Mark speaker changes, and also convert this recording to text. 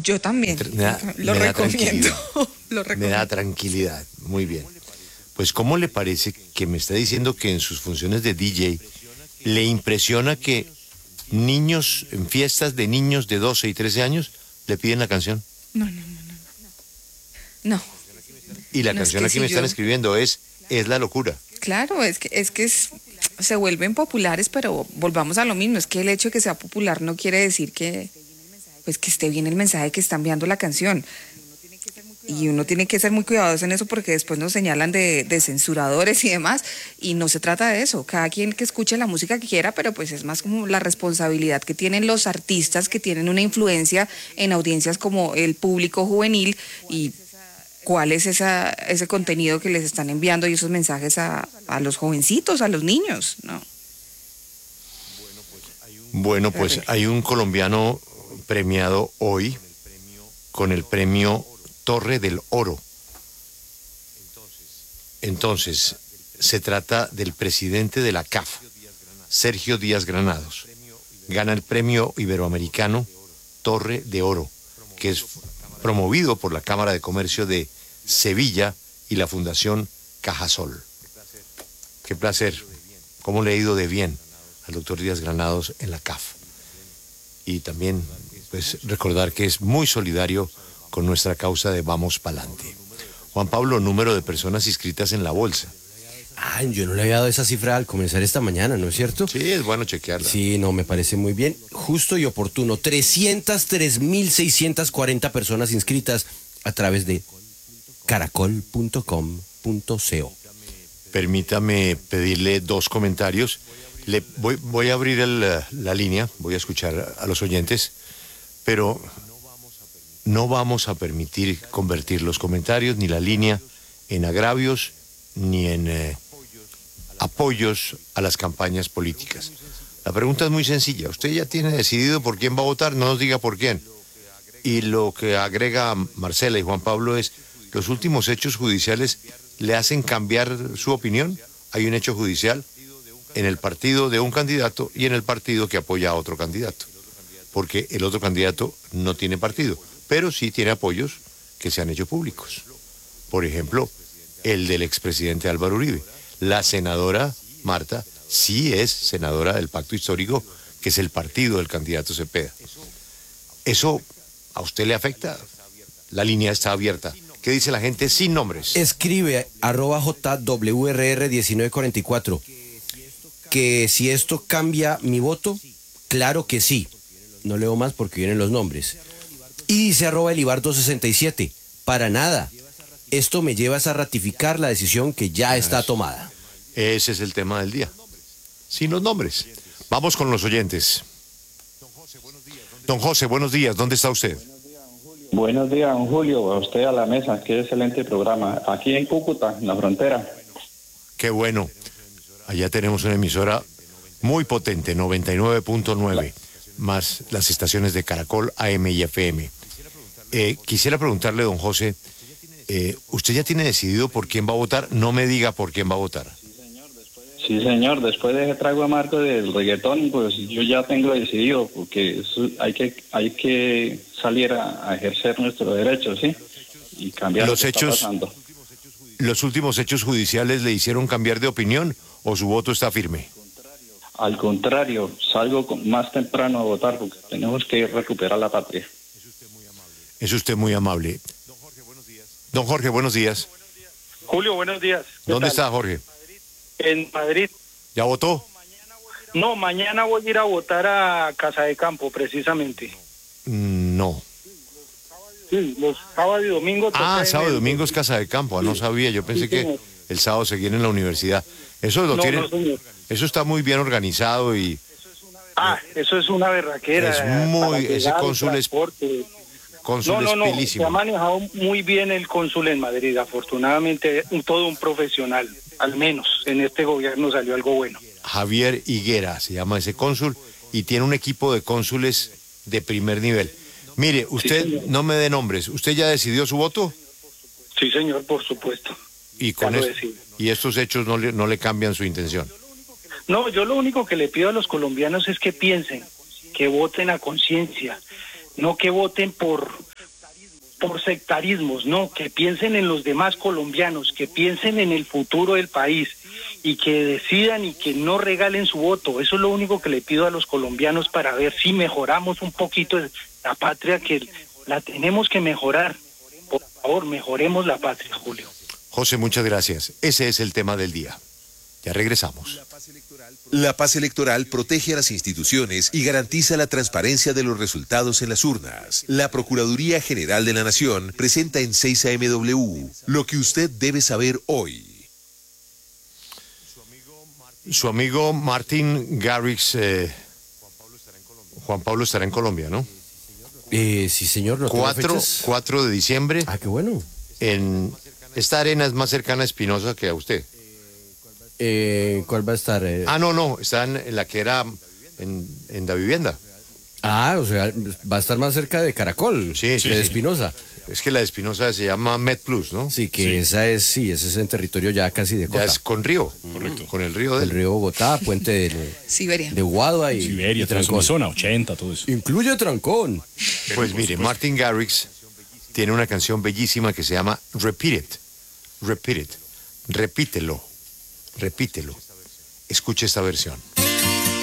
Speaker 1: Yo también. Lo
Speaker 2: me da
Speaker 1: recomiendo. Lo
Speaker 2: Me
Speaker 1: recomiendo.
Speaker 2: da tranquilidad. Muy bien. Pues, ¿cómo le parece que me está diciendo que en sus funciones de DJ le impresiona que niños, en fiestas de niños de 12 y 13 años, le piden la canción?
Speaker 1: No. No,
Speaker 2: Y la
Speaker 1: No, es
Speaker 2: canción
Speaker 1: que
Speaker 2: aquí
Speaker 1: si
Speaker 2: me están
Speaker 1: yo-
Speaker 2: escribiendo es La Locura.
Speaker 1: claro, se vuelven populares, pero volvamos a lo mismo, es que el hecho de que sea popular no quiere decir que esté bien el mensaje que está enviando la canción. Y uno tiene que ser muy cuidadoso en eso porque después nos señalan de censuradores y demás, y no se trata de eso. Cada quien que escuche la música que quiera, pero pues es más como la responsabilidad que tienen los artistas que tienen una influencia en audiencias como el público juvenil y cuál es ese contenido que les están enviando y esos mensajes a los jovencitos, a los niños, ¿no?
Speaker 2: Bueno, pues hay un colombiano premiado hoy con el premio Torre del Oro. Entonces, se trata del presidente de la CAF, Sergio Díaz Granados. Gana el premio iberoamericano Torre de Oro, que es promovido por la Cámara de Comercio de Sevilla y la Fundación Cajasol. Qué placer, cómo le ha ido de bien al doctor Díaz Granados en la CAF. Y también, pues, recordar que es muy solidario con nuestra causa de Vamos Pa'lante. Juan Pablo, número de personas inscritas en la bolsa.
Speaker 3: Yo no le había dado esa cifra al comenzar esta mañana, ¿no es cierto?
Speaker 2: Sí, es bueno chequearla.
Speaker 3: Sí, no, me parece muy bien. Justo y oportuno. 303.640 personas inscritas a través de caracol.com.co.
Speaker 2: Permítame pedirle dos comentarios. Voy a abrir la línea, voy a escuchar a los oyentes, pero no vamos a permitir convertir los comentarios ni la línea en agravios ni en apoyos a las campañas políticas. La pregunta es muy sencilla. Usted ya tiene decidido por quién va a votar, no nos diga por quién. Y lo que agrega Marcela y Juan Pablo es, ¿los últimos hechos judiciales le hacen cambiar su opinión? Hay un hecho judicial en el partido de un candidato y en el partido que apoya a otro candidato, porque el otro candidato no tiene partido, pero sí tiene apoyos que se han hecho públicos. Por ejemplo, el del expresidente Álvaro Uribe. La senadora Marta sí es senadora del Pacto Histórico, que es el partido del candidato Cepeda. ¿Eso a usted le afecta? La línea está abierta. ¿Qué dice la gente sin nombres?
Speaker 3: Escribe @JWRR1944 que si esto cambia mi voto, claro que sí. No leo más porque vienen los nombres. Y dice @Elibardo67, para nada. Esto me lleva a ratificar la decisión que ya está tomada.
Speaker 2: Ese es el tema del día. Sin los nombres. Vamos con los oyentes. Don José, buenos días. ¿Dónde está usted?
Speaker 4: Buenos días, don Julio, a usted a la mesa, qué excelente programa. Aquí en Cúcuta, en la frontera.
Speaker 2: Qué bueno. Allá tenemos una emisora muy potente, 99.9, más las estaciones de Caracol, AM y FM. Quisiera preguntarle, don José, ¿usted ya tiene decidido por quién va a votar? No me diga por quién va a votar.
Speaker 4: Sí, señor, después de ese trago amargo del reggaetón, pues yo ya tengo decidido, porque hay que salir a ejercer nuestros derechos, ¿sí? Y cambiar
Speaker 2: Los
Speaker 4: lo que
Speaker 2: hechos-
Speaker 4: está pasando.
Speaker 2: ¿Los últimos hechos judiciales le hicieron cambiar de opinión o su voto está firme?
Speaker 4: Al contrario, salgo más temprano a votar porque tenemos que recuperar la patria.
Speaker 2: Es usted muy amable. Don Jorge, buenos días.
Speaker 5: Julio, buenos días. ¿Qué
Speaker 2: ¿Dónde
Speaker 5: tal?
Speaker 2: está Jorge?
Speaker 5: En Madrid.
Speaker 2: ¿Ya votó?
Speaker 5: No, mañana voy a ir a votar a Casa de Campo, precisamente.
Speaker 2: No.
Speaker 5: Sí, los sábados y domingos.
Speaker 2: Sábado y domingo es Casa de Campo. No sabía. Yo pensé que el sábado seguían en la universidad. Eso lo
Speaker 5: No,
Speaker 2: tiene.
Speaker 5: no, señor.
Speaker 2: Eso está muy bien organizado y
Speaker 5: Eso es una berraquera.
Speaker 2: Es muy-
Speaker 5: para
Speaker 2: ese
Speaker 5: llegar,
Speaker 2: cónsul es-
Speaker 5: transporte.
Speaker 2: cónsul es
Speaker 5: Se ha
Speaker 2: pilísimo.
Speaker 5: manejado muy bien el cónsul en Madrid. Afortunadamente, todo un profesional. Al menos en este gobierno salió algo bueno.
Speaker 2: Javier Higuera se llama ese cónsul y tiene un equipo de cónsules de primer nivel. Mire, usted
Speaker 5: señor.
Speaker 2: no me dé nombres. ¿Usted ya decidió su voto?
Speaker 5: Sí, señor, por supuesto.
Speaker 2: Y con
Speaker 5: Ya lo
Speaker 2: es-
Speaker 5: decidí.
Speaker 2: y estos hechos no le cambian su intención.
Speaker 5: No, yo lo único que le pido a los colombianos es que piensen, que voten a conciencia, no que voten por sectarismos, no, que piensen en los demás colombianos, que piensen en el futuro del país y que decidan y que no regalen su voto. Eso es lo único que le pido a los colombianos para ver si mejoramos un poquito la patria, que la tenemos que mejorar. Por favor, mejoremos la patria, Julio.
Speaker 2: José, muchas gracias. Ese es el tema del día. Ya regresamos.
Speaker 6: La paz electoral protege a las instituciones y garantiza la transparencia de los resultados en las urnas. La Procuraduría General de la Nación presenta en 6 AM lo que usted debe saber hoy.
Speaker 2: Su amigo Martin Garrix, Juan Pablo estará en Colombia, ¿no?
Speaker 3: Sí, señor. ¿No tiene fechas?
Speaker 2: 4 de diciembre.
Speaker 3: Ah, qué bueno.
Speaker 2: Esta arena es más cercana a Espinosa que a usted.
Speaker 3: ¿Cuál va a estar?
Speaker 2: No, está en la que era en Da Vivienda.
Speaker 3: Ah, o sea, va a estar más cerca de Caracol,
Speaker 2: Sí,
Speaker 3: de Espinosa.
Speaker 2: Es que la de Espinosa se llama MedPlus, ¿no?
Speaker 3: Sí, que ese es en territorio ya casi de
Speaker 2: Ya
Speaker 3: costa.
Speaker 2: es con río.
Speaker 7: Correcto.
Speaker 2: Con el río
Speaker 3: El río Bogotá, puente
Speaker 1: Siberia.
Speaker 3: de Guadua y
Speaker 7: Siberia, toda
Speaker 3: Trancón.
Speaker 7: esa zona, 80, todo eso.
Speaker 3: Incluye Trancón.
Speaker 2: Pues mire, Martin Garrix tiene una canción bellísima que se llama Repeat It. Repeat It. Repítelo. Escuche esta versión.